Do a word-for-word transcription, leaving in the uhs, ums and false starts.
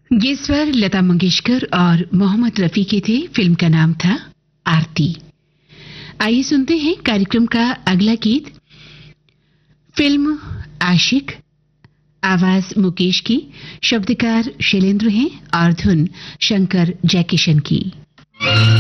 ये स्वर लता मंगेशकर और मोहम्मद रफी के थे। फिल्म का नाम था आरती। आइए सुनते हैं कार्यक्रम का अगला गीत। फिल्म आशिक, आवाज मुकेश की, शब्दकार शैलेंद्र हैं और धुन शंकर जयकिशन की।